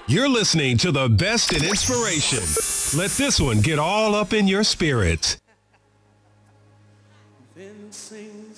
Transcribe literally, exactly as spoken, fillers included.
You're listening to the best in inspiration. Let this one get all up in your spirit. Then sing